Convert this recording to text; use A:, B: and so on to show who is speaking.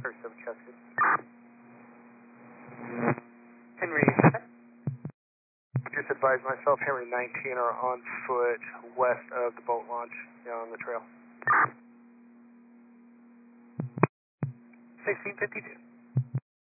A: 37 Cascade.
B: Henry,
A: Just advise myself, Henry 19 are on foot west of the boat launch down on the trail.
B: 1652.